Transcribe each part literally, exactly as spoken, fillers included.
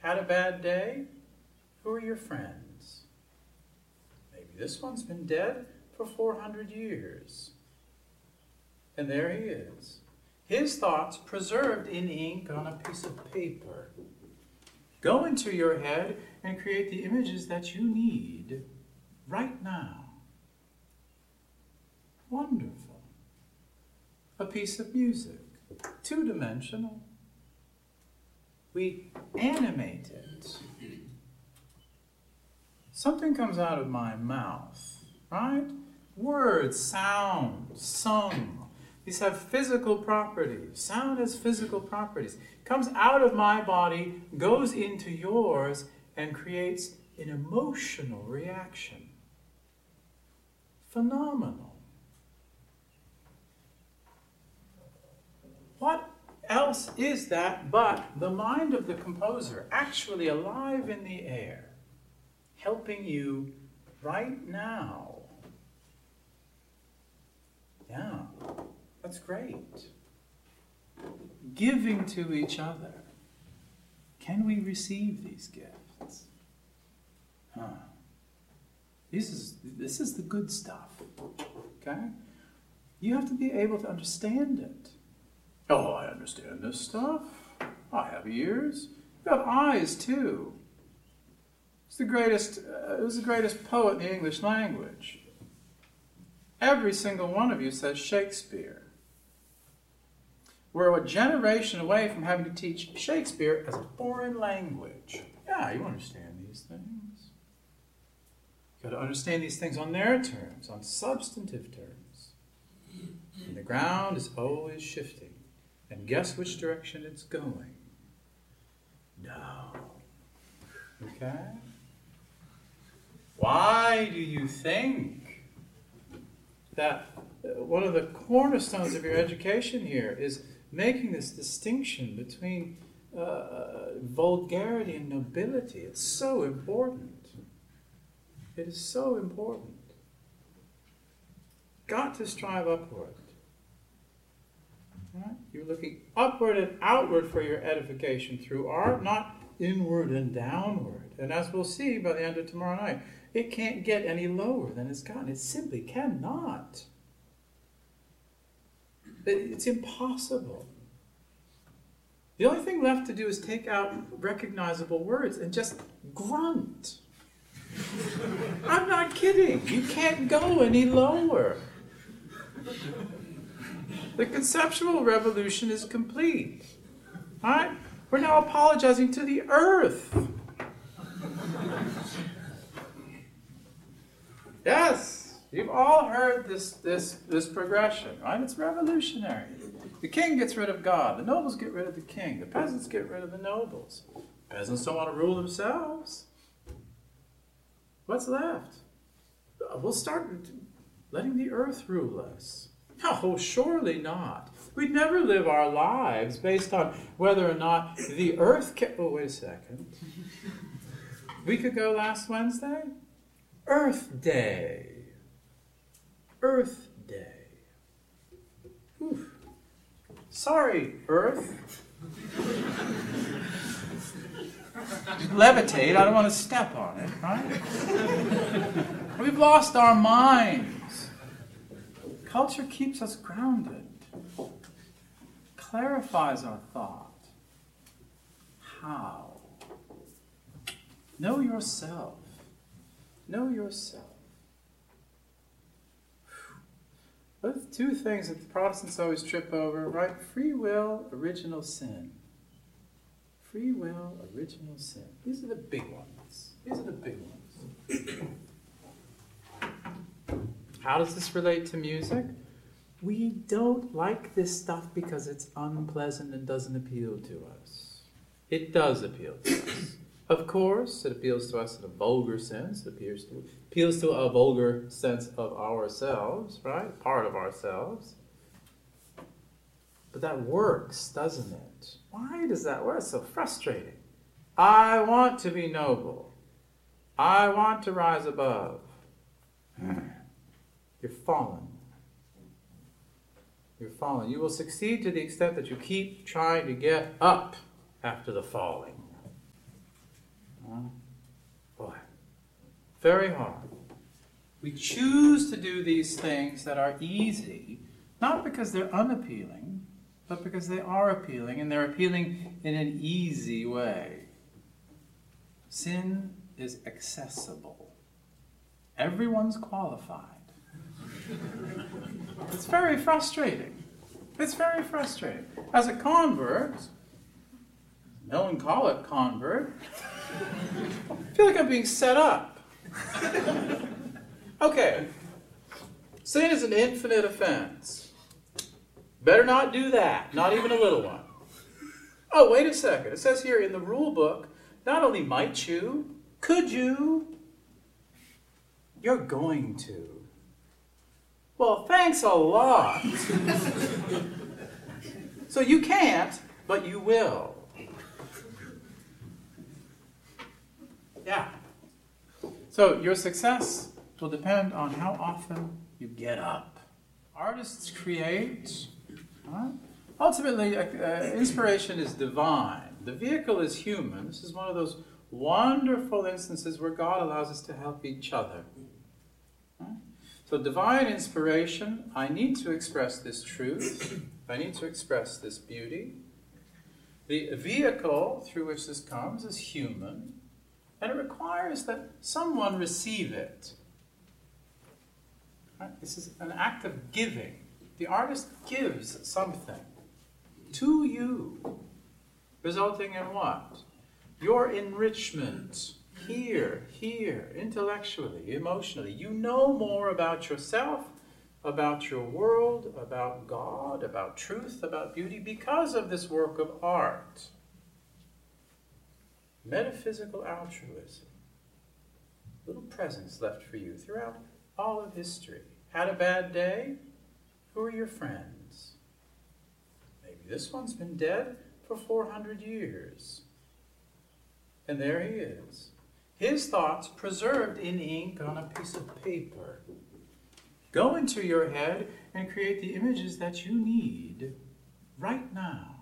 Had a bad day? Who are your friends? Maybe this one's been dead for four hundred years. And there he is. His thoughts preserved in ink on a piece of paper. Go into your head and create the images that you need right now. Wonderful. A piece of music, two-dimensional. We animate it. Something comes out of my mouth, right? Words, sound, sung. These have physical properties. Sound has physical properties. Comes out of my body, goes into yours, and creates an emotional reaction. Phenomenal. What else is that but the mind of the composer, actually alive in the air, helping you right now? Yeah. That's great. Giving to each other. Can we receive these gifts? Huh. This is, this is the good stuff. Okay? You have to be able to understand it. Oh, I understand this stuff. I have ears. You have eyes, too. It's the greatest, uh, it was the greatest poet in the English language. Every single one of you says Shakespeare. We're a generation away from having to teach Shakespeare as a foreign language. Yeah, you understand these things. You've got to understand these things on their terms, on substantive terms. And the ground is always shifting. And guess which direction it's going? Down. Okay? Why do you think that one of the cornerstones of your education here is making this distinction between uh, vulgarity and nobility? It's so important. It is so important. Got to strive upward. Right? You're looking upward and outward for your edification through art, not inward and downward. And as we'll see by the end of tomorrow night, it can't get any lower than it's gotten. It simply cannot. It's impossible. The only thing left to do is take out recognizable words and just grunt. I'm not kidding. You can't go any lower. The conceptual revolution is complete. All right? We're now apologizing to the earth. Yes, you've all heard this, this, this progression, right? It's revolutionary. The king gets rid of God. The nobles get rid of the king. The peasants get rid of the nobles. Peasants don't want to rule themselves. What's left? We'll start letting the earth rule us. No, surely not. We'd never live our lives based on whether or not the earth can... Oh, wait a second. We could go last Wednesday? Earth Day. Earth Day. Whew. Sorry, Earth. Levitate, I don't want to step on it, right? We've lost our minds. Culture keeps us grounded, clarifies our thought. How? Know yourself. Know yourself. Those are two things that the Protestants always trip over, right? Free will, original sin. Free will, original sin. These are the big ones. These are the big ones. How does this relate to music? We don't like this stuff because it's unpleasant and doesn't appeal to us. It does appeal to us. Of course, it appeals to us in a vulgar sense. It appeals to, appeals to a vulgar sense of ourselves, right? Part of ourselves. But that works, doesn't it? Why does that work? It's so frustrating. I want to be noble. I want to rise above. You're fallen. You're fallen. You will succeed to the extent that you keep trying to get up after the falling. Very hard. We choose to do these things that are easy, not because they're unappealing, but because they are appealing, and they're appealing in an easy way. Sin is accessible. Everyone's qualified. It's very frustrating. It's very frustrating. As a convert, melancholic convert, I feel like I'm being set up. Okay. Sin is an infinite offense. Better not do that, not even a little one. Oh, wait a second. It says here in the rule book, not only might you, could you, you're going to. Well, thanks a lot. So you can't, but you will. Yeah. So your success will depend on how often you get up. Artists create. Huh? Ultimately, uh, inspiration is divine. The vehicle is human. This is one of those wonderful instances where God allows us to help each other. Huh? So divine inspiration, I need to express this truth. I need to express this beauty. The vehicle through which this comes is human, and it requires that someone receive it. Right? This is an act of giving. The artist gives something to you, resulting in what? Your enrichment. Here, here, intellectually, emotionally. You know more about yourself, about your world, about God, about truth, about beauty, because of this work of art. Metaphysical altruism. Little presents left for you throughout all of history. Had a bad day? Who are your friends? Maybe this one's been dead for four hundred years. And there he is. His thoughts preserved in ink on a piece of paper. Go into your head and create the images that you need right now.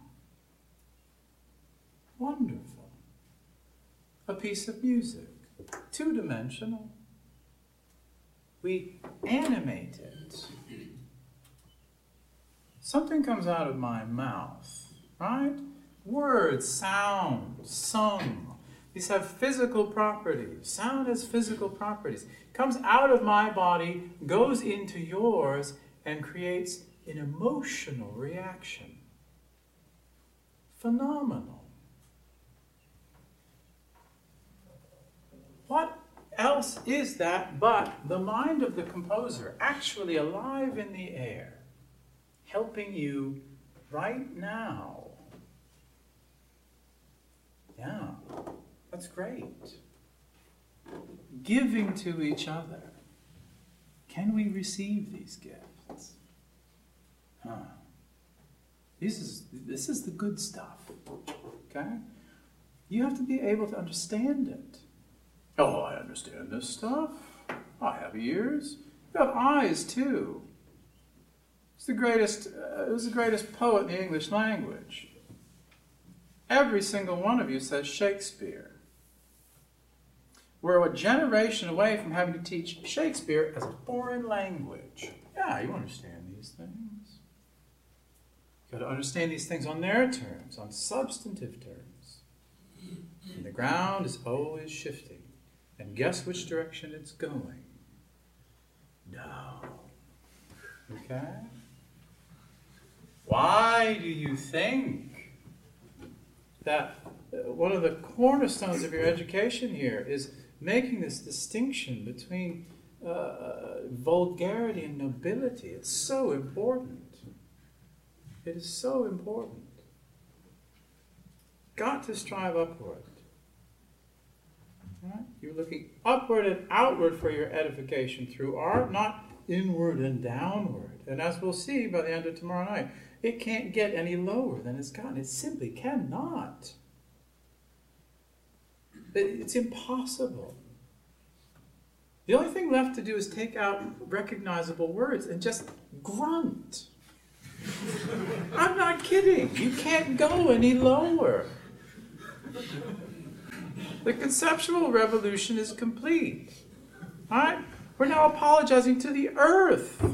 Wonderful. A piece of music, two-dimensional. We animate it. Something comes out of my mouth, right? Words, sound, sung. These have physical properties. Sound has physical properties. Comes out of my body, goes into yours, and creates an emotional reaction. Phenomenal. What else is that but the mind of the composer, actually alive in the air, helping you right now? Yeah. That's great. Giving to each other. Can we receive these gifts? Huh. This is, this is the good stuff. Okay? You have to be able to understand it. Oh, I understand this stuff. I have ears. You have eyes, too. It's the greatest, uh, it was the greatest poet in the English language. Every single one of you says Shakespeare. We're a generation away from having to teach Shakespeare as a foreign language. Yeah, you understand these things. You've got to understand these things on their terms, on substantive terms. And the ground is always shifting. And guess which direction it's going? Down. Okay? Why do you think that one of the cornerstones of your education here is making this distinction between uh, vulgarity and nobility? It's so important. It is so important. Got to strive upward. Right? You're looking upward and outward for your edification through art, not inward and downward. And as we'll see by the end of tomorrow night, it can't get any lower than it's gotten. It simply cannot. It's impossible. The only thing left to do is take out recognizable words and just grunt. I'm not kidding. You can't go any lower. The conceptual revolution is complete. All right? We're now apologizing to the earth.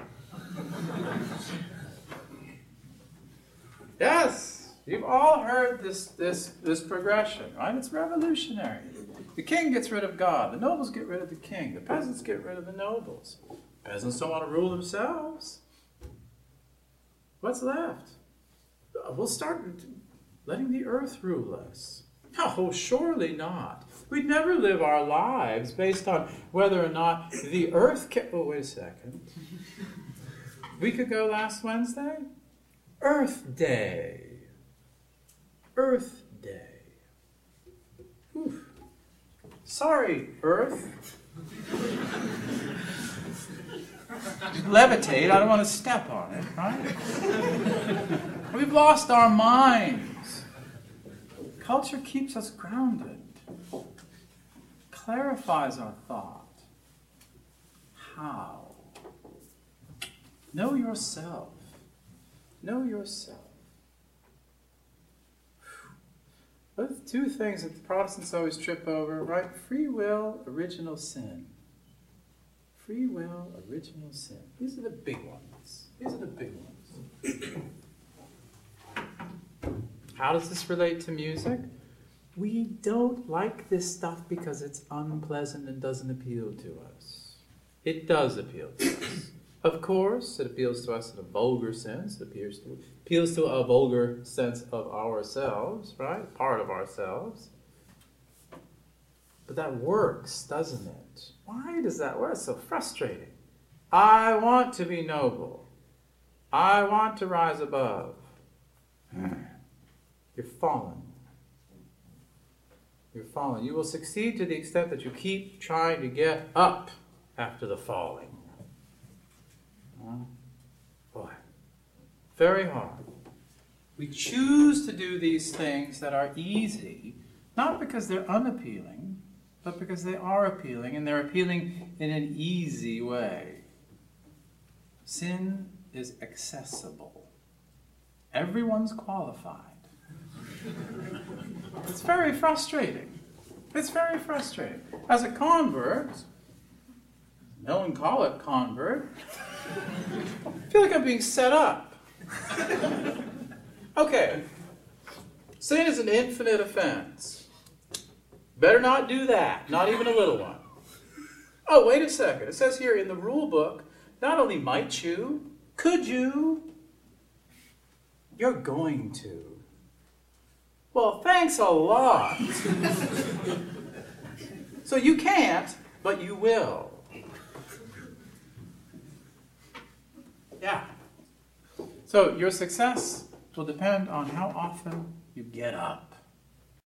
Yes, you've all heard this, this, this progression, right? It's revolutionary. The king gets rid of God. The nobles get rid of the king. The peasants get rid of the nobles. Peasants don't want to rule themselves. What's left? We'll start letting the earth rule us. No, surely not. We'd never live our lives based on whether or not the earth can... Oh, wait a second. We could go last Wednesday? Earth Day. Earth Day. Whew. Sorry, Earth. Levitate, I don't want to step on it, right? We've lost our minds. Culture keeps us grounded, clarifies our thought. How? Know yourself. Know yourself. Those are two things that the Protestants always trip over, right? Free will, original sin. Free will, original sin. These are the big ones. These are the big ones. How does this relate to music? We don't like this stuff because it's unpleasant and doesn't appeal to us. It does appeal to us. Of course, it appeals to us in a vulgar sense. It appeals to, appeals to a vulgar sense of ourselves, right? Part of ourselves. But that works, doesn't it? Why does that work? It's so frustrating. I want to be noble. I want to rise above. You're fallen. You're fallen. You will succeed to the extent that you keep trying to get up after the falling. Boy, very hard. We choose to do these things that are easy, not because they're unappealing, but because they are appealing, and they're appealing in an easy way. Sin is accessible. Everyone's qualified. It's very frustrating. It's very frustrating. As a convert, melancholic convert, I feel like I'm being set up. Okay. Sin is an infinite offense. Better not do that. Not even a little one. Oh, wait a second. It says here in the rule book, not only might you, could you, you're going to. Well, thanks a lot. So you can't, but you will. Yeah. So your success will depend on how often you get up.